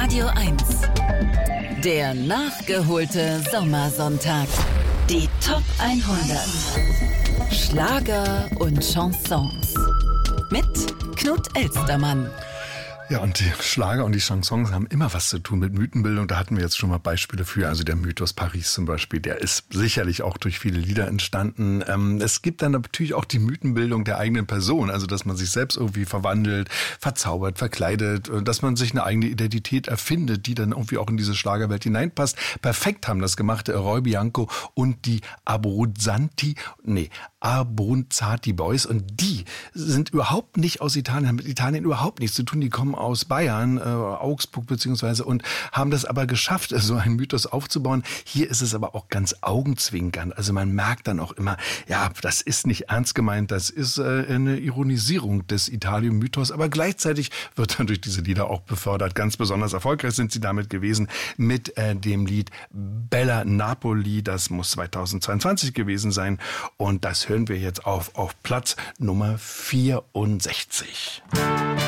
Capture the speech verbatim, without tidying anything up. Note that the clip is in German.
Radio eins. Der nachgeholte Sommersonntag. Die Top hundert. Schlager und Chansons. Mit Knut Elstermann. Ja, und die Schlager und die Chansons haben immer was zu tun mit Mythenbildung. Da hatten wir jetzt schon mal Beispiele für. Also der Mythos Paris zum Beispiel, der ist sicherlich auch durch viele Lieder entstanden. Ähm, es gibt dann natürlich auch die Mythenbildung der eigenen Person. Also dass man sich selbst irgendwie verwandelt, verzaubert, verkleidet, dass man sich eine eigene Identität erfindet, die dann irgendwie auch in diese Schlagerwelt hineinpasst. Perfekt haben das gemacht Roy Bianco und die Abruzzanti, nee, Abruzzati Boys. Und die sind überhaupt nicht aus Italien, haben mit Italien überhaupt nichts zu tun. Die kommen aus Bayern, äh, Augsburg beziehungsweise, und haben das aber geschafft, so einen Mythos aufzubauen. Hier ist es aber auch ganz augenzwinkernd. Also man merkt dann auch immer, ja, das ist nicht ernst gemeint, das ist äh, eine Ironisierung des Italien-Mythos, aber gleichzeitig wird dann durch diese Lieder auch befördert. Ganz besonders erfolgreich sind sie damit gewesen mit äh, dem Lied Bella Napoli. Das muss zweitausendzweiundzwanzig gewesen sein und das hören wir jetzt auf, auf Platz Nummer vierundsechzig.